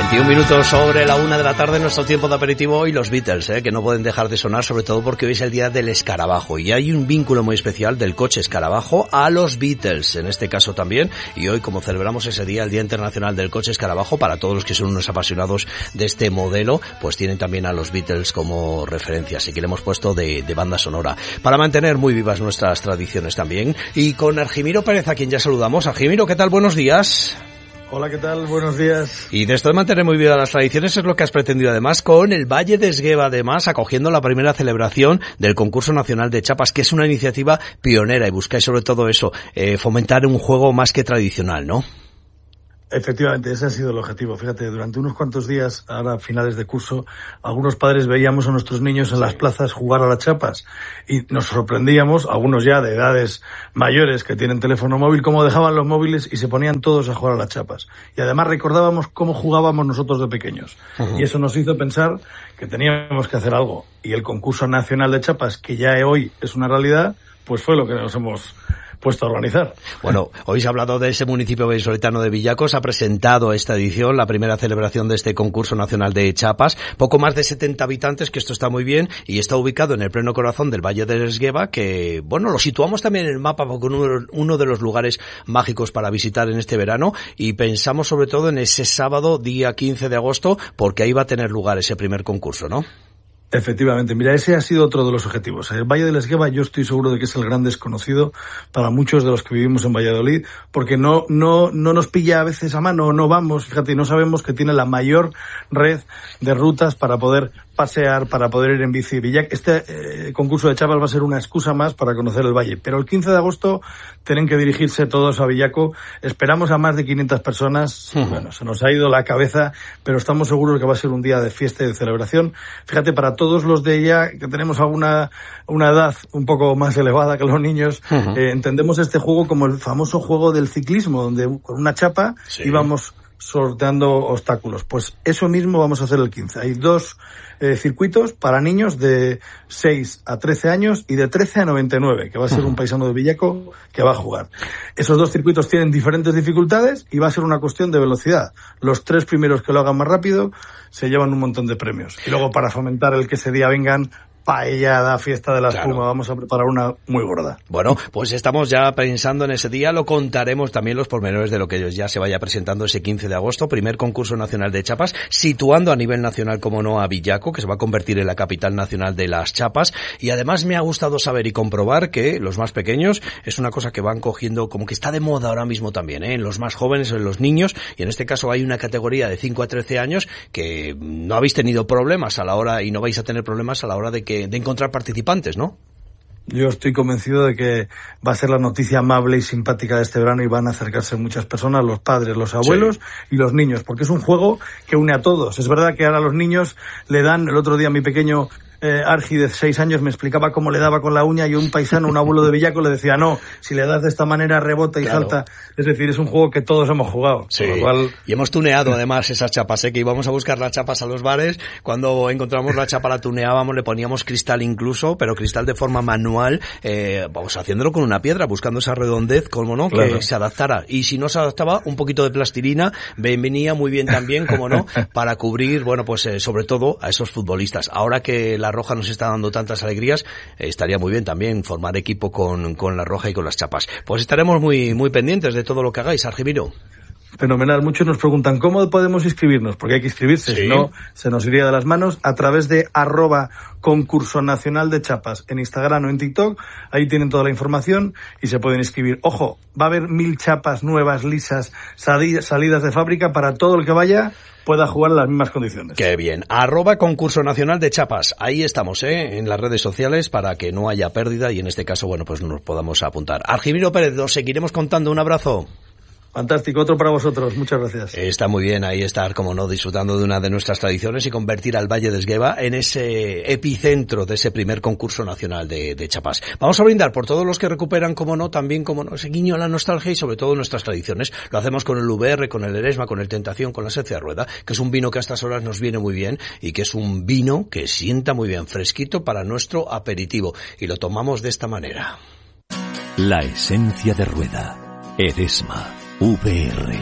21 minutos sobre la 1 de la tarde, nuestro tiempo de aperitivo, y los Beatles, que no pueden dejar de sonar, sobre todo porque hoy es el día del escarabajo y hay un vínculo muy especial del coche escarabajo a los Beatles, en este caso también, y hoy como celebramos ese día, el Día Internacional del Coche Escarabajo, para todos los que son unos apasionados de este modelo, pues tienen también a los Beatles como referencia, así que le hemos puesto de banda sonora, para mantener muy vivas nuestras tradiciones también, y con Argimiro Pérez, a quien ya saludamos. Argimiro, ¿qué tal? Buenos días. Hola, ¿qué tal? Buenos días. Y de esto de mantener muy vivas las tradiciones es lo que has pretendido además con el Valle de Esgueva, además acogiendo la primera celebración del Concurso Nacional de Chapas, que es una iniciativa pionera y buscáis sobre todo eso, fomentar un juego más que tradicional, ¿no? Efectivamente, ese ha sido el objetivo. Fíjate, durante unos cuantos días, ahora a finales de curso, algunos padres veíamos a nuestros niños en las plazas jugar a las chapas y nos sorprendíamos, algunos ya de edades mayores que tienen teléfono móvil, cómo dejaban los móviles y se ponían todos a jugar a las chapas. Y además recordábamos cómo jugábamos nosotros de pequeños. Y eso nos hizo pensar que teníamos que hacer algo. Y el Concurso Nacional de Chapas, que ya hoy es una realidad, pues fue lo que nos hemos puesto a organizar. Bueno, hoy se ha hablado de ese municipio vallisoletano de Villacos, ha presentado esta edición, la primera celebración de este concurso nacional de chapas, poco más de 70 habitantes, que esto está muy bien, y está ubicado en el pleno corazón del Valle de Esgueva, que, bueno, lo situamos también en el mapa con uno de los lugares mágicos para visitar en este verano, y pensamos sobre todo en ese sábado, día 15 de agosto, porque ahí va a tener lugar ese primer concurso, ¿no? Efectivamente, mira, ese ha sido otro de los objetivos. El Valle de Esgueva yo estoy seguro de que es el gran desconocido para muchos de los que vivimos en Valladolid, porque no nos pilla a veces a mano, no vamos, fíjate, no sabemos que tiene la mayor red de rutas para poder pasear, para poder ir en bici. Este concurso de chapas va a ser una excusa más para conocer el valle, pero el 15 de agosto tienen que dirigirse todos a Villaco. Esperamos a más de 500 personas. Bueno, se nos ha ido la cabeza, pero estamos seguros que va a ser un día de fiesta y de celebración. Fíjate, para todos los de ella que tenemos una edad un poco más elevada que los niños, entendemos este juego como el famoso juego del ciclismo, donde con una chapa íbamos sorteando obstáculos. Pues eso mismo vamos a hacer el 15. Hay dos circuitos para niños de 6 a 13 años y de 13 a 99, que va a ser un paisano de Villaco que va a jugar. Esos dos circuitos tienen diferentes dificultades y va a ser una cuestión de velocidad. Los 3 primeros que lo hagan más rápido se llevan un montón de premios. Y luego, para fomentar el que ese día vengan, paellada, fiesta de la espuma, vamos a preparar una muy gorda. Bueno, pues estamos ya pensando en ese día, lo contaremos también los pormenores de lo que ya se vaya presentando ese 15 de agosto, primer concurso nacional de chapas, situando a nivel nacional, como no, a Villaco, que se va a convertir en la capital nacional de las chapas, y además me ha gustado saber y comprobar que los más pequeños es una cosa que van cogiendo, como que está de moda ahora mismo también, en los más jóvenes, en los niños, y en este caso hay una categoría de 5 a 13 años que no habéis tenido problemas a la hora, y no vais a tener problemas a la hora de encontrar participantes, ¿no? Yo estoy convencido de que va a ser la noticia amable y simpática de este verano y van a acercarse muchas personas, los padres, los abuelos y los niños, porque es un juego que une a todos. Es verdad que ahora los niños le dan, el otro día mi pequeño Argi de 6 años me explicaba cómo le daba con la uña y un paisano, un abuelo de Villaco, le decía, no, si le das de esta manera rebota y salta. Es decir, es un juego que todos hemos jugado. Sí. Por lo cual... Y hemos tuneado además esas chapas, que íbamos a buscar las chapas a los bares, cuando encontramos la chapa la tuneábamos, le poníamos cristal incluso, pero cristal de forma manual, vamos haciéndolo con una piedra, buscando esa redondez, como no, que se adaptara. Y si no se adaptaba, un poquito de plastilina venía muy bien también, como no, para cubrir, bueno, pues sobre todo a esos futbolistas. Ahora que la Roja nos está dando tantas alegrías, estaría muy bien también formar equipo con la Roja y con las chapas. Pues estaremos muy pendientes de todo lo que hagáis, Argimiro. Fenomenal. Muchos nos preguntan cómo podemos inscribirnos, porque hay que inscribirse, si no se nos iría de las manos, a través de @concurso nacional de chapas en Instagram o en TikTok. Ahí tienen toda la información y se pueden inscribir. Ojo, va a haber 1000 chapas nuevas, lisas, salidas de fábrica para todo el que vaya pueda jugar en las mismas condiciones. Qué bien. @concurso nacional de chapas. Ahí estamos, en las redes sociales, para que no haya pérdida y en este caso, bueno, pues nos podamos apuntar. Argimiro Pérez, nos seguiremos contando. Un abrazo. Fantástico, otro para vosotros, muchas gracias. Está muy bien ahí estar, como no, disfrutando de una de nuestras tradiciones y convertir al Valle de Esgueva en ese epicentro de ese primer concurso nacional de chapas. Vamos a brindar por todos los que recuperan, como no, también, como no, ese guiño a la nostalgia y sobre todo nuestras tradiciones. Lo hacemos con el VR, con el Eresma, con el Tentación, con la Seccia Rueda, que es un vino que a estas horas nos viene muy bien y que es un vino que sienta muy bien, fresquito para nuestro aperitivo. Y lo tomamos de esta manera. La esencia de Rueda. Eresma. VR.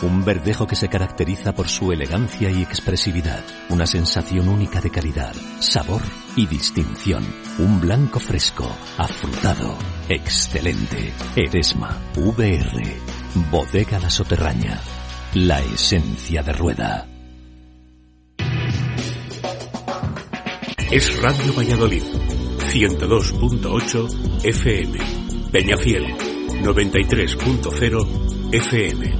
Un verdejo que se caracteriza por su elegancia y expresividad. Una sensación única de calidad, sabor y distinción. Un blanco fresco, afrutado, excelente. Eresma, VR, Bodega La Soterraña. La esencia de Rueda. Es Radio Valladolid, 102.8 FM. Peñafiel, 93.0 FM.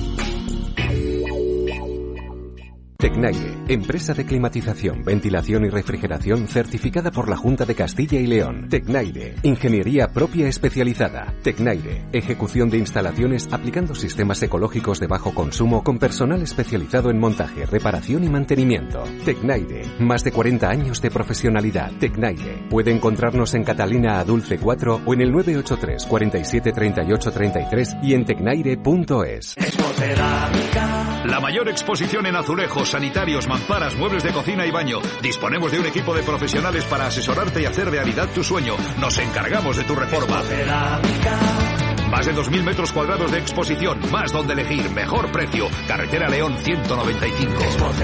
Tecnaire, empresa de climatización, ventilación y refrigeración certificada por la Junta de Castilla y León. Tecnaire, ingeniería propia especializada. Tecnaire, ejecución de instalaciones aplicando sistemas ecológicos de bajo consumo con personal especializado en montaje, reparación y mantenimiento. Tecnaire, más de 40 años de profesionalidad. Tecnaire, puede encontrarnos en Catalina Adulce 4 o en el 983 47 38 33 y en tecnaire.es. La mayor exposición en azulejos, sanitarios, mamparas, muebles de cocina y baño. Disponemos de un equipo de profesionales para asesorarte y hacer realidad tu sueño. Nos encargamos de tu reforma. Más de 2.000 metros cuadrados de exposición, más donde elegir, mejor precio. Carretera León 195.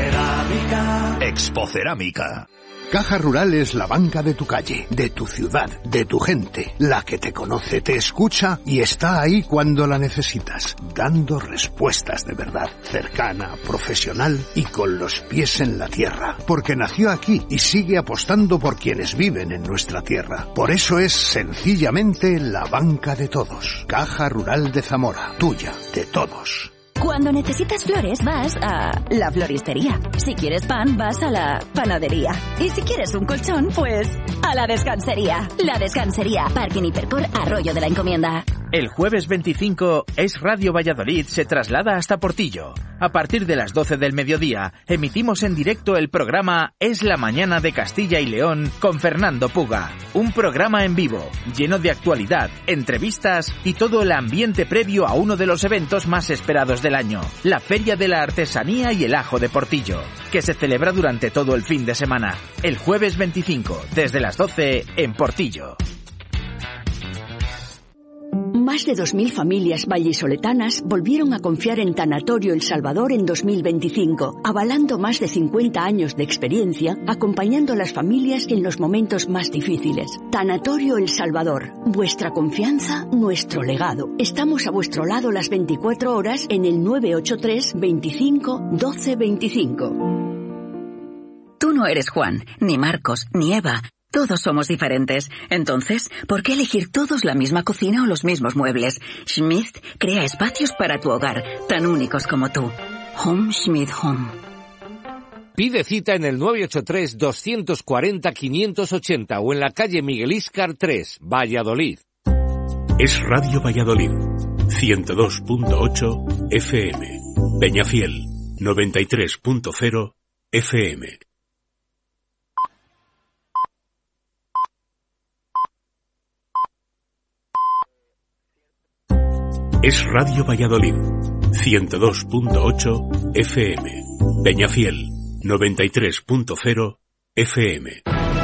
Expocerámica. Caja Rural es la banca de tu calle, de tu ciudad, de tu gente, la que te conoce, te escucha y está ahí cuando la necesitas, dando respuestas de verdad, cercana, profesional y con los pies en la tierra, porque nació aquí y sigue apostando por quienes viven en nuestra tierra. Por eso es sencillamente la banca de todos. Caja Rural de Zamora, tuya, de todos. Cuando necesitas flores, vas a la floristería. Si quieres pan, vas a la panadería. Y si quieres un colchón, pues a la descansería. La Descansería, Parking Hipercor, Arroyo de la Encomienda. El jueves 25, Es Radio Valladolid se traslada hasta Portillo. A partir de las 12 del mediodía, emitimos en directo el programa Es la Mañana de Castilla y León con Fernando Puga. Un programa en vivo, lleno de actualidad, entrevistas y todo el ambiente previo a uno de los eventos más esperados del año, la Feria de la Artesanía y el Ajo de Portillo, que se celebra durante todo el fin de semana. El jueves 25, desde las 12, en Portillo. Más de 2.000 familias vallisoletanas volvieron a confiar en Tanatorio El Salvador en 2025, avalando más de 50 años de experiencia, acompañando a las familias en los momentos más difíciles. Tanatorio El Salvador, vuestra confianza, nuestro legado. Estamos a vuestro lado las 24 horas en el 983 25 12 25. Tú no eres Juan, ni Marcos, ni Eva. Todos somos diferentes. Entonces, ¿por qué elegir todos la misma cocina o los mismos muebles? Schmidt crea espacios para tu hogar, tan únicos como tú. Home Schmidt Home. Pide cita en el 983-240-580 o en la calle Miguel Íscar 3, Valladolid. Es Radio Valladolid, 102.8 FM. Peñafiel, 93.0 FM. Es Radio Valladolid, 102.8 FM. Peñafiel, 93.0 FM.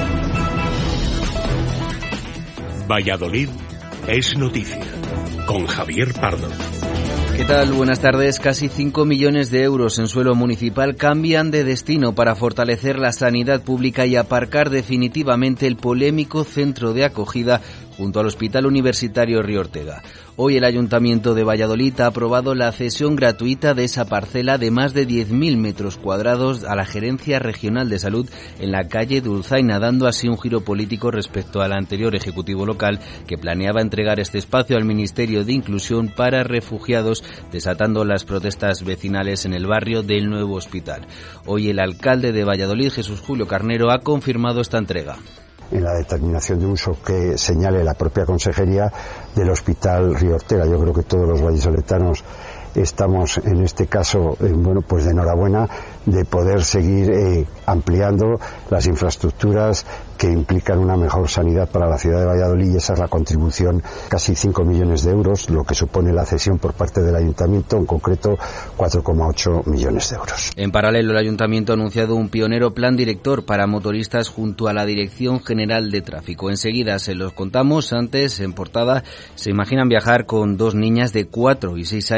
Valladolid es noticia, con Javier Pardo. ¿Qué tal? Buenas tardes. Casi 5 millones de euros en suelo municipal cambian de destino para fortalecer la sanidad pública y aparcar definitivamente el polémico centro de acogida junto al Hospital Universitario Río Ortega. Hoy el Ayuntamiento de Valladolid ha aprobado la cesión gratuita de esa parcela de más de 10.000 metros cuadrados a la Gerencia Regional de Salud en la calle Dulzaina, dando así un giro político respecto al anterior Ejecutivo local que planeaba entregar este espacio al Ministerio de Inclusión para Refugiados, desatando las protestas vecinales en el barrio del nuevo hospital. Hoy el alcalde de Valladolid, Jesús Julio Carnero, ha confirmado esta entrega. En la determinación de uso que señale la propia Consejería del Hospital Río Ortega. Yo creo que todos los vallisoletanos estamos en este caso, pues de enhorabuena de poder seguir ampliando las infraestructuras que implican una mejor sanidad para la ciudad de Valladolid, y esa es la contribución, casi 5 millones de euros, lo que supone la cesión por parte del Ayuntamiento, en concreto 4,8 millones de euros. En paralelo, el Ayuntamiento ha anunciado un pionero plan director para motoristas junto a la Dirección General de Tráfico. Enseguida se los contamos. Antes, en portada, se imaginan viajar con 2 niñas de 4 y 6 años dormidas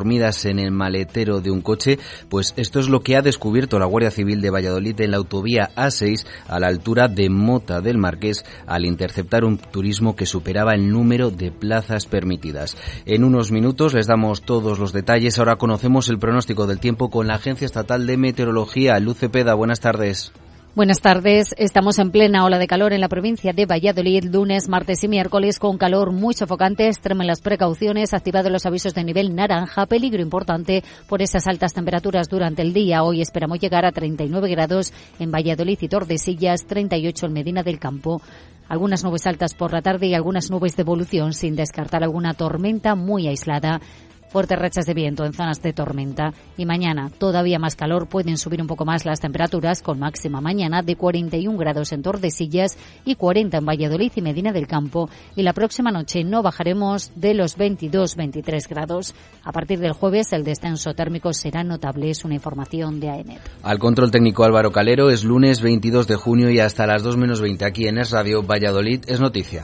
dormidas en el maletero de un coche, pues esto es lo que ha descubierto la Guardia Civil de Valladolid en la autovía A6 a la altura de Mota del Marqués al interceptar un turismo que superaba el número de plazas permitidas. En unos minutos les damos todos los detalles. Ahora conocemos el pronóstico del tiempo con la Agencia Estatal de Meteorología. Luz Cepeda, buenas tardes. Buenas tardes. Estamos en plena ola de calor en la provincia de Valladolid, lunes, martes y miércoles, con calor muy sofocante. Extremen las precauciones, activados los avisos de nivel naranja, peligro importante por esas altas temperaturas durante el día. Hoy esperamos llegar a 39 grados en Valladolid y Tordesillas, 38 en Medina del Campo. Algunas nubes altas por la tarde y algunas nubes de evolución, sin descartar alguna tormenta muy aislada. Fuertes rachas de viento en zonas de tormenta. Y mañana todavía más calor, pueden subir un poco más las temperaturas, con máxima mañana de 41 grados en Tordesillas y 40 en Valladolid y Medina del Campo. Y la próxima noche no bajaremos de los 22-23 grados. A partir del jueves el descenso térmico será notable, es una información de AENET. Al control técnico Álvaro Calero. Es lunes 22 de junio y hasta las 2 menos 20 aquí en Es Radio Valladolid es noticia.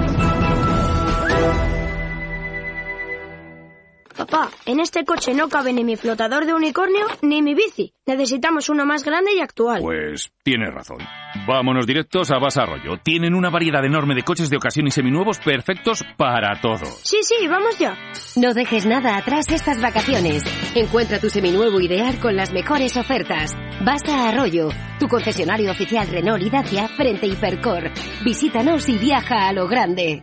Papá, en este coche no cabe ni mi flotador de unicornio ni mi bici. Necesitamos uno más grande y actual. Pues tienes razón. Vámonos directos a Basa Arroyo. Tienen una variedad enorme de coches de ocasión y seminuevos perfectos para todo. Sí, vamos ya. No dejes nada atrás estas vacaciones. Encuentra tu seminuevo ideal con las mejores ofertas. Basa Arroyo, tu concesionario oficial Renault y Dacia frente a Hipercor. Visítanos y viaja a lo grande.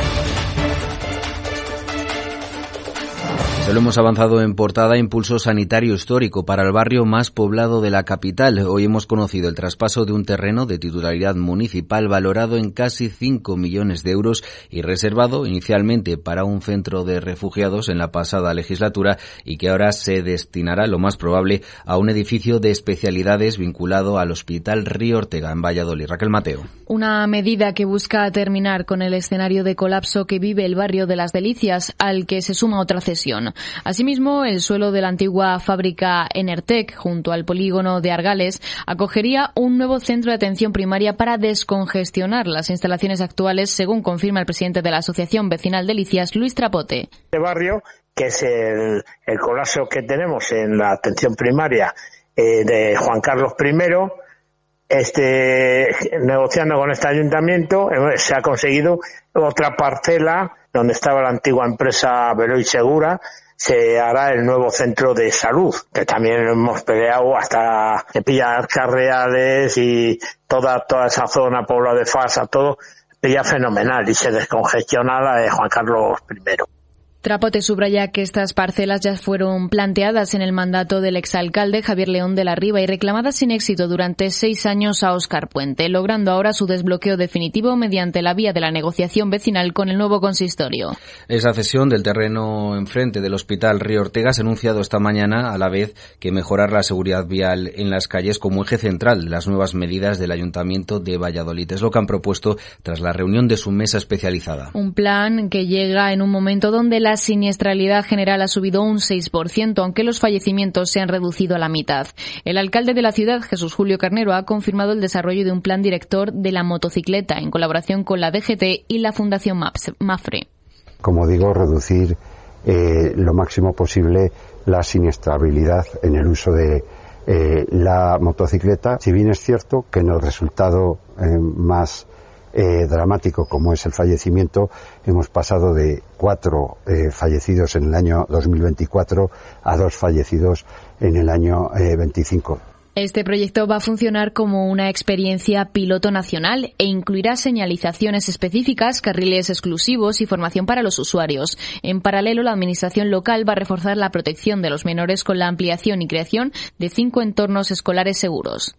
Se lo hemos avanzado en portada. Impulso sanitario histórico para el barrio más poblado de la capital. Hoy hemos conocido el traspaso de un terreno de titularidad municipal valorado en casi 5 millones de euros y reservado inicialmente para un centro de refugiados en la pasada legislatura y que ahora se destinará, lo más probable, a un edificio de especialidades vinculado al Hospital Río Ortega en Valladolid. Raquel Mateo. Una medida que busca terminar con el escenario de colapso que vive el barrio de Las Delicias, al que se suma otra cesión. Asimismo, el suelo de la antigua fábrica Enertec, junto al polígono de Argales, acogería un nuevo centro de atención primaria para descongestionar las instalaciones actuales, según confirma el presidente de la Asociación Vecinal Delicias, Luis Trapote. Este barrio, que es el colapso que tenemos en la atención primaria de Juan Carlos I, negociando con este ayuntamiento, se ha conseguido otra parcela donde estaba la antigua empresa Veloy Segura. Se hará el nuevo centro de salud, que también hemos peleado hasta que pilla Arcas Reales y toda esa zona, Puebla de Fasa, todo pilla fenomenal y se descongestiona la de Juan Carlos I. Trapote subraya que estas parcelas ya fueron planteadas en el mandato del exalcalde Javier León de la Riva y reclamadas sin éxito durante 6 años a Óscar Puente, logrando ahora su desbloqueo definitivo mediante la vía de la negociación vecinal con el nuevo consistorio. Esa cesión del terreno enfrente del Hospital Río Ortega se ha anunciado esta mañana, a la vez que mejorar la seguridad vial en las calles como eje central de las nuevas medidas del Ayuntamiento de Valladolid. Es lo que han propuesto tras la reunión de su mesa especializada. Un plan que llega en un momento donde la siniestralidad general ha subido un 6%, aunque los fallecimientos se han reducido a la mitad. El alcalde de la ciudad, Jesús Julio Carnero, ha confirmado el desarrollo de un plan director de la motocicleta en colaboración con la DGT y la Fundación Mafre. Como digo, reducir lo máximo posible la siniestrabilidad en el uso de la motocicleta. Si bien es cierto que en el resultado más dramático como es el fallecimiento, hemos pasado de 4 fallecidos en el año 2024 a 2 fallecidos en el año 25. Este proyecto va a funcionar como una experiencia piloto nacional e incluirá señalizaciones específicas, carriles exclusivos y formación para los usuarios. En paralelo, la administración local va a reforzar la protección de los menores con la ampliación y creación de 5 entornos escolares seguros.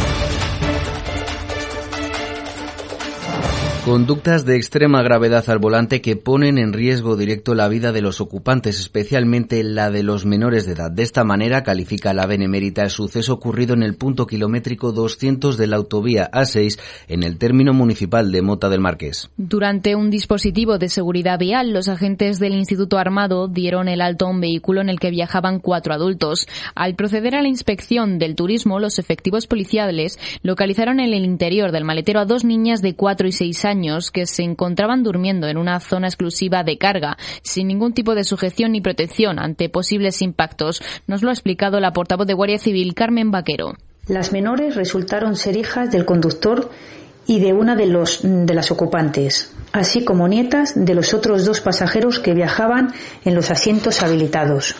Conductas de extrema gravedad al volante que ponen en riesgo directo la vida de los ocupantes, especialmente la de los menores de edad. De esta manera califica la Benemérita el suceso ocurrido en el punto kilométrico 200 de la autovía A6 en el término municipal de Mota del Marqués. Durante un dispositivo de seguridad vial, los agentes del Instituto Armado dieron el alto a un vehículo en el que viajaban 4 adultos. Al proceder a la inspección del turismo, los efectivos policiales localizaron en el interior del maletero a 2 niñas de 4 y 6 años años que se encontraban durmiendo en una zona exclusiva de carga, sin ningún tipo de sujeción ni protección ante posibles impactos. Nos lo ha explicado la portavoz de Guardia Civil, Carmen Vaquero. Las menores resultaron ser hijas del conductor y de una de las ocupantes, así como nietas de los otros 2 pasajeros que viajaban en los asientos habilitados.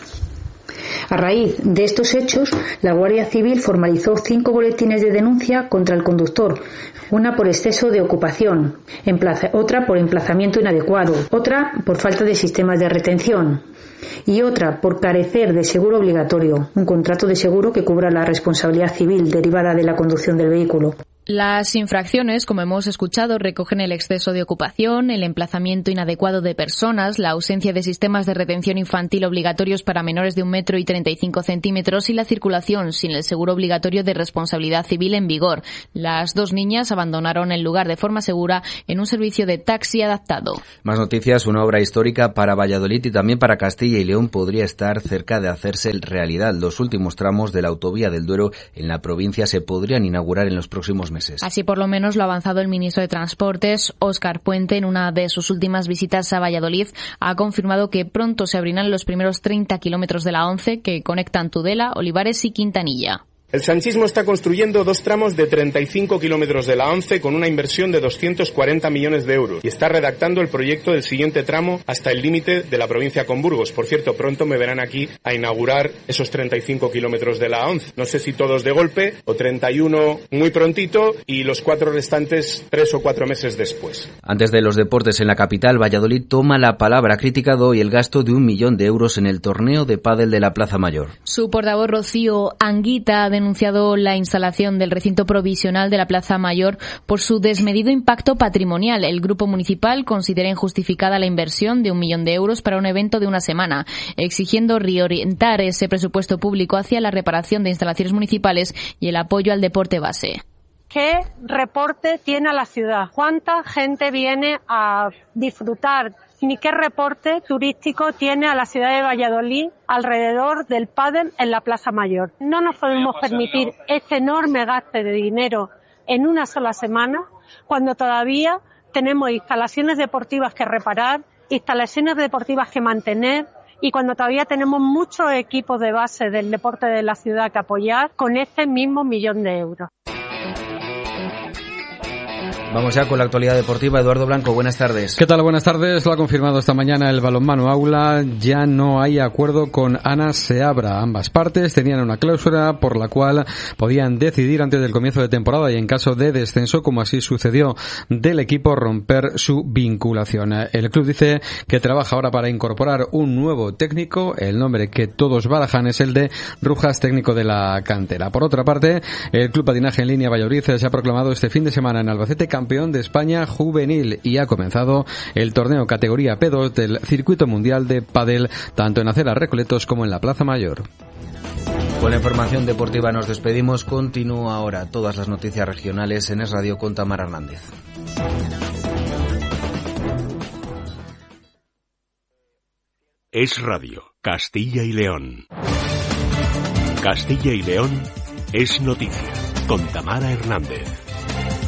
A raíz de estos hechos, la Guardia Civil formalizó 5 boletines de denuncia contra el conductor, una por exceso de ocupación, otra por emplazamiento inadecuado, otra por falta de sistemas de retención y otra por carecer de seguro obligatorio, un contrato de seguro que cubra la responsabilidad civil derivada de la conducción del vehículo. Las infracciones, como hemos escuchado, recogen el exceso de ocupación, el emplazamiento inadecuado de personas, la ausencia de sistemas de retención infantil obligatorios para menores de 1,35 m y la circulación sin el seguro obligatorio de responsabilidad civil en vigor. Las 2 niñas abandonaron el lugar de forma segura en un servicio de taxi adaptado. Más noticias, una obra histórica para Valladolid y también para Castilla y León podría estar cerca de hacerse realidad. Los últimos tramos de la autovía del Duero en la provincia se podrían inaugurar en los próximos meses. Así por lo menos lo ha avanzado el ministro de Transportes, Óscar Puente, en una de sus últimas visitas a Valladolid. Ha confirmado que pronto se abrirán los primeros 30 kilómetros de la A11 que conectan Tudela, Olivares y Quintanilla. El sanchismo está construyendo 2 tramos de 35 kilómetros de la A11 con una inversión de 240 millones de euros y está redactando el proyecto del siguiente tramo hasta el límite de la provincia con Burgos. Por cierto, pronto me verán aquí a inaugurar esos 35 kilómetros de la A11. No sé si todos de golpe o 31 muy prontito y los 4 restantes 3 o 4 meses después. Antes de los deportes en la capital, Valladolid toma la palabra. Ha criticado hoy el gasto de 1 millón de euros en el torneo de pádel de la Plaza Mayor. Su portavoz Rocío Anguita ha denunciado la instalación del recinto provisional de la Plaza Mayor por su desmedido impacto patrimonial. El grupo municipal considera injustificada la inversión de 1 millón de euros para un evento de una semana, exigiendo reorientar ese presupuesto público hacia la reparación de instalaciones municipales y el apoyo al deporte base. ¿Qué reporte tiene a la ciudad? ¿Cuánta gente viene a disfrutar? Ni qué reporte turístico tiene a la ciudad de Valladolid alrededor del pádel en la Plaza Mayor. No nos podemos permitir este enorme gasto de dinero en una sola semana, cuando todavía tenemos instalaciones deportivas que reparar, instalaciones deportivas que mantener, y cuando todavía tenemos muchos equipos de base del deporte de la ciudad que apoyar con este mismo 1 millón de euros. Vamos ya con la actualidad deportiva. Eduardo Blanco, buenas tardes. ¿Qué tal? Buenas tardes. Lo ha confirmado esta mañana el balonmano Aula. Ya no hay acuerdo con Ana Seabra. Ambas partes tenían una cláusula por la cual podían decidir antes del comienzo de temporada y en caso de descenso, como así sucedió, del equipo romper su vinculación. El club dice que trabaja ahora para incorporar un nuevo técnico. El nombre que todos barajan es el de Rujas, técnico de la cantera. Por otra parte, el Club Patinaje en Línea Valladolid se ha proclamado este fin de semana en Albacete campeón de España juvenil y ha comenzado el torneo categoría P2 del Circuito Mundial de Pádel, tanto en Acera Recoletos como en la Plaza Mayor. Con la información deportiva nos despedimos. Continúa ahora todas las noticias regionales en Es Radio con Tamara Hernández. Es Radio, Castilla y León. Castilla y León es noticia, con Tamara Hernández.